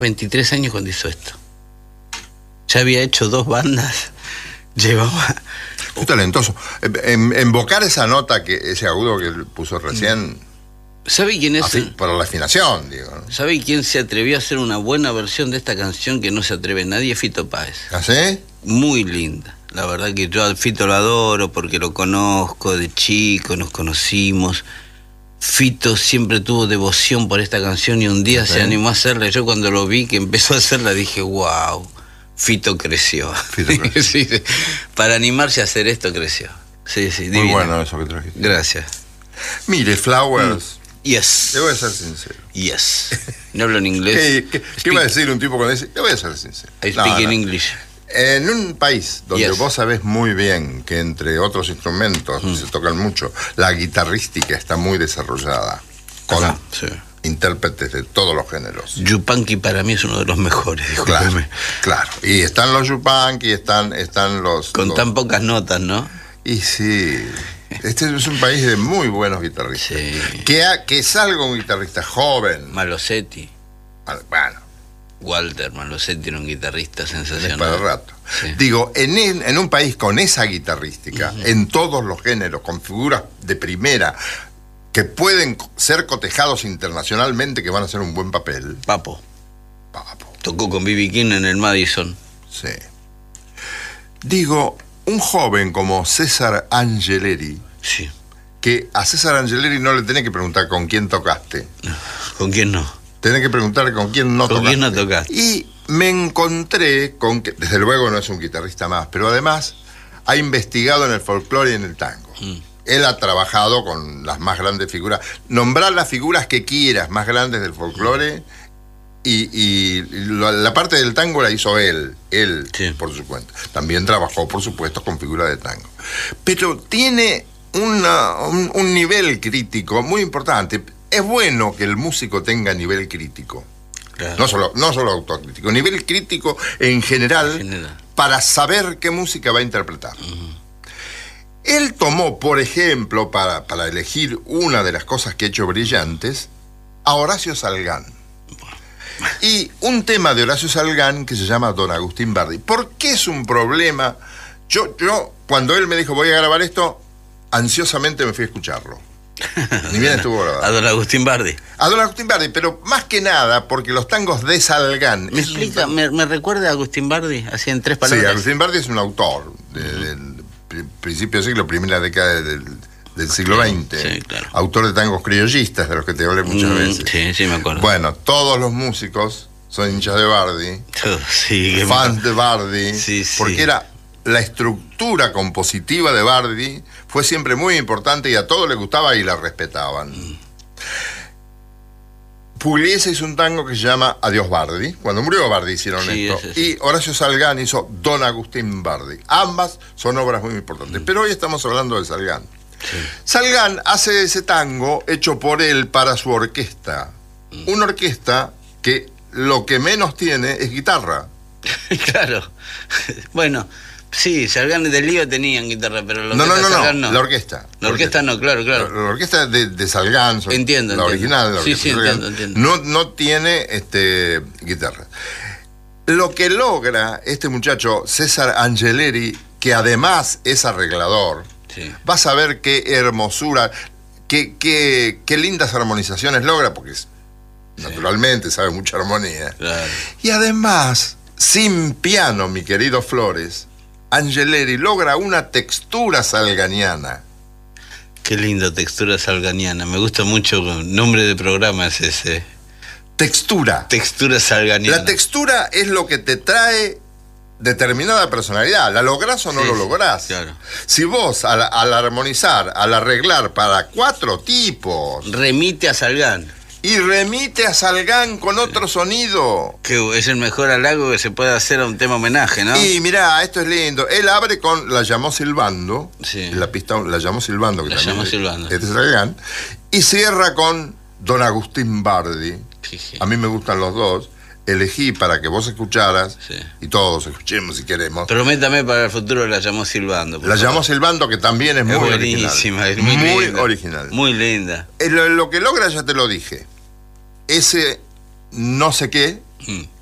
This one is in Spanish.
23 años cuando hizo esto. Ya había hecho 2 bandas. Llevaba... Muy talentoso. Invocar esa nota, ese agudo que él puso recién... ¿Sabe quién es? Para la afinación, digo, ¿no? ¿Sabe quién se atrevió a hacer una buena versión de esta canción que no se atreve nadie? Fito Páez. ¿Ah, sí? Muy linda. La verdad que yo a Fito lo adoro porque lo conozco de chico, nos conocimos. Fito siempre tuvo devoción por esta canción y un día se animó a hacerla. Yo cuando lo vi que empezó a hacerla dije, wow, Fito creció. Fito creció. Sí, sí. Para animarse a hacer esto creció. Sí, sí, muy divino. bueno eso que trajiste. Gracias. Mire, Flowers... Yes. Le voy a ser sincero. Yes. No hablo en inglés. ¿Qué va a decir un tipo cuando dice, le voy a ser sincero? I speak in English. En un país donde Yes. vos sabés muy bien que entre otros instrumentos se tocan mucho, la guitarrística está muy desarrollada, con Sí. intérpretes de todos los géneros. Yupanqui para mí es uno de los mejores, discúlpeme. Claro. Y están los yupanqui, están los... Con tan pocas notas, ¿no? Y sí... Este es un país de muy buenos guitarristas. Sí. Que salga un guitarrista joven. Malosetti. Bueno. Walter Malosetti era un guitarrista Es sensacional. para el rato. Sí. Digo, en un país con esa guitarrística, en todos los géneros, con figuras de primera, que pueden ser cotejados internacionalmente, que van a hacer un buen papel. Papo. Tocó con B.B. King en el Madison. Sí. Digo, un joven como César Angeleri, Sí. que a César Angeleri no le tenés que preguntar con quién tocaste. ¿Con quién no? Tenés que preguntar con quién no tocaste. ¿Con quién no tocaste? Y me encontré con que, desde luego no es un guitarrista más, pero además ha investigado en el folclore y en el tango. Él ha trabajado con las más grandes figuras. Nombrar las figuras que quieras más grandes del folclore y la parte del tango la hizo él Sí. por su cuenta. También trabajó, por supuesto, con figuras de tango. Pero tiene un nivel crítico muy importante. Es bueno que el músico tenga nivel crítico. Claro. No solo autocrítico, nivel crítico en general, para saber qué música va a interpretar. Él tomó, por ejemplo, para elegir una de las cosas que ha hecho brillantes, a Horacio Salgán. Y un tema de Horacio Salgán que se llama Don Agustín Bardi. ¿Por qué es un problema? Yo cuando él me dijo voy a grabar esto, ansiosamente me fui a escucharlo. Ni bien estuvo grabado. A Don Agustín Bardi. A Don Agustín Bardi, pero más que nada porque los tangos de Salgán... ¿Me explica? ¿Me recuerda a Agustín Bardi? Así en 3 palabras. Sí, Agustín Bardi es un autor del principio del siglo, primera década del siglo XX. Sí, claro. Autor de tangos criollistas, de los que te hablé muchas veces. Sí, sí, me acuerdo. Bueno, todos los músicos son hinchas de Bardi, Sí, fans de Bardi, Sí, sí. porque la estructura compositiva de Bardi fue siempre muy importante y a todos les gustaba y la respetaban. Pugliese hizo un tango que se llama Adiós Bardi. Cuando murió Bardi hicieron esto. Sí. Y Horacio Salgán hizo Don Agustín Bardi. Ambas son obras muy importantes. Pero hoy estamos hablando de Salgán. Sí. Salgán hace ese tango hecho por él para su orquesta. Una orquesta que lo que menos tiene es guitarra. Claro. Bueno, sí, Salgán de Lío tenían guitarra, pero No, Salgán no. la orquesta. La orquesta no, claro. La orquesta de Salgán, Entiendo. la original, la Sí, orquesta de Salgán, entiendo. no tiene guitarra. Lo que logra este muchacho, César Angeleri, que además es arreglador, Sí. vas a ver qué hermosura, qué lindas armonizaciones logra, porque naturalmente sabe mucha armonía. Claro. Y además, sin piano, mi querido Flores, Angeleri logra una textura salganiana. Qué linda textura salganiana. Me gusta mucho, nombre de programa es ese. Textura. Textura salganiana. La textura es lo que te trae determinada personalidad. ¿La lográs o no lo lográs? Claro. Si vos, al armonizar, al arreglar para 4 tipos, Remite a Salgán. y remite a Salgán con otro sonido. Que es el mejor halago que se puede hacer a un tema homenaje, ¿no? Y mirá, esto es lindo. Él abre con La llamó silbando. Sí. La pista La llamó silbando. Que La también llamó silbando. es de Salgán. Y cierra con Don Agustín Bardi. Sí. A mí me gustan los dos. Elegí para que vos escucharas, Sí. y todos escuchemos si queremos. Prométame para el futuro La llamó silbando. La llamó silbando, que también es muy buenísima, original. es muy linda. Original. Muy linda. Lo que logra, ya te lo dije. Ese no sé qué, Mm.